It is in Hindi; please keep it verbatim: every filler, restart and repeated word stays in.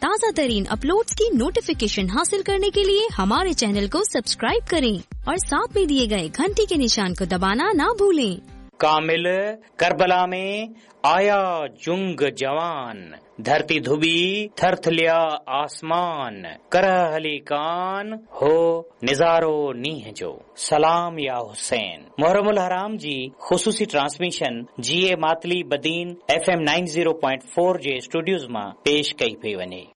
ताज़ा तरीन अपलोड्स की नोटिफिकेशन हासिल करने के लिए हमारे चैनल को सब्सक्राइब करें और साथ में दिए गए घंटी के निशान को दबाना ना भूलें। कामिल करबला में आया जुंग जवान, धरती धुबी थरथलिया आसमान, करह अली कान हो निजारो नीह जो, सलाम या हुसैन। मुहर्रमुल हराम जी खुसूसी ट्रांसमिशन जी ए Matali Badin F M nine zero point four जे स्टूडियोज़ मां पेश कई पई वञे।